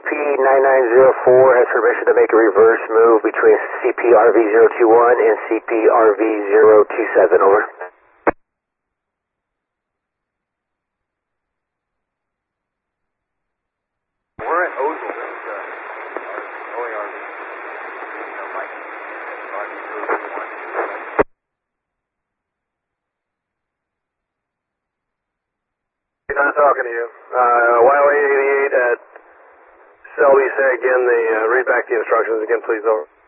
CP9904 has permission to make a reverse move between CPRV021 and CPRV027, over. We're at Ozil, OARV. Not talking to you. YO888 at Selby, say again read back the instructions again, please, over.